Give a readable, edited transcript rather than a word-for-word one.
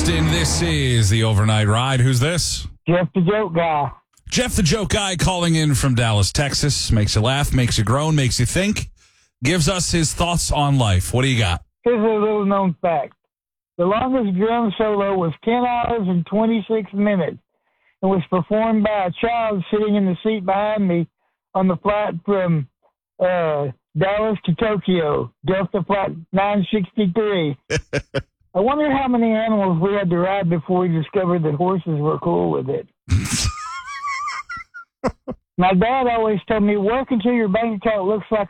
Austin. This is the Overnight Ride. Who's this? Jeff the Joke Guy. Jeff the Joke Guy calling in from Dallas, Texas. Makes you laugh, makes you groan, makes you think. Gives us his thoughts on life. What do you got? Here's a little known fact. The longest drum solo was 10 hours and 26 minutes and was performed by a child sitting in the seat behind me on the flight from Dallas to Tokyo, Delta Flight 963. I wonder how many animals we had to ride before we discovered that horses were cool with it. My dad always told me, work until your bank account looks like